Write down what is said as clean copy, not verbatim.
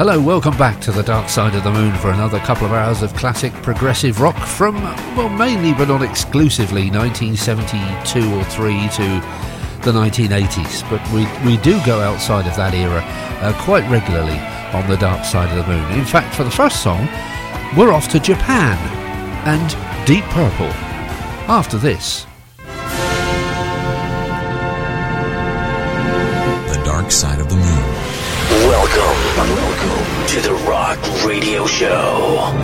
Hello, welcome back to the Dark Side of the Moon for another couple of hours of classic progressive rock from, well, mainly but not exclusively 1972 or 3 to the 1980s. But we do go outside of that era quite regularly on the Dark Side of the Moon. In fact, for the first song, we're off to Japan and Deep Purple. After this, The Dark Side of the Moon. Welcome to the Rock Radio Show.